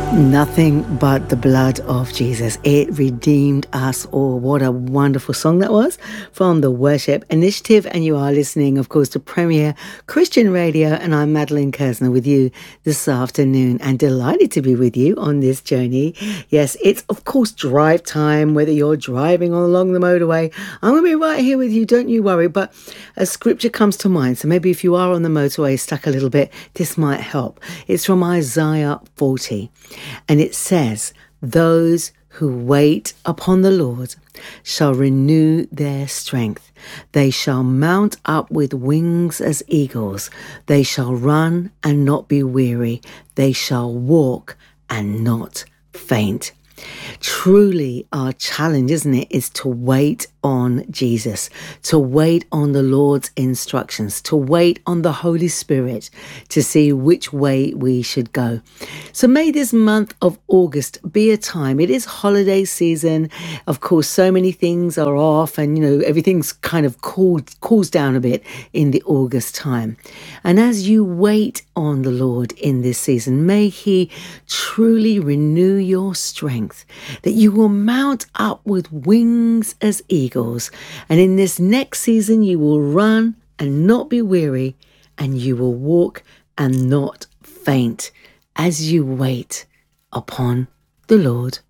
Nothing but the blood of Jesus. It redeemed us all. What a wonderful song that was from the Worship Initiative. And you are listening, of course, to Premier Christian Radio. And I'm Madeline Kersner with you this afternoon and delighted to be with you on this journey. Yes, it's, of course, drive time, whether you're driving along the motorway. I'm going to be right here with you. Don't you worry. But a scripture comes to mind. So maybe if you are on the motorway stuck a little bit, this might help. It's from Isaiah 40. And it says, those who wait upon the Lord shall renew their strength. They shall mount up with wings as eagles. They shall run and not be weary. They shall walk and not faint. Truly our challenge, isn't it, is to wait on Jesus, to wait on the Lord's instructions, to wait on the Holy Spirit to see which way we should go. So may this month of August be a time. It is holiday season. Of course, so many things are off and, everything's kind of cools down a bit in the August time. And as you wait on the Lord in this season, may He truly renew your strength, that you will mount up with wings as eagles. And in this next season, you will run and not be weary, and you will walk and not faint as you wait upon the Lord.